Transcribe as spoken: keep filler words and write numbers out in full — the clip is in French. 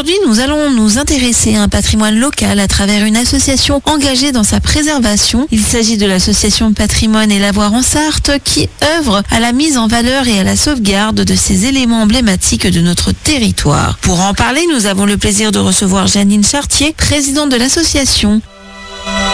Aujourd'hui, nous allons nous intéresser à un patrimoine local à travers une association engagée dans sa préservation. Il s'agit de l'association Patrimoine et Lavoir en Sarthe qui œuvre à la mise en valeur et à la sauvegarde de ces éléments emblématiques de notre territoire. Pour en parler, nous avons le plaisir de recevoir Janine Chartier, présidente de l'association.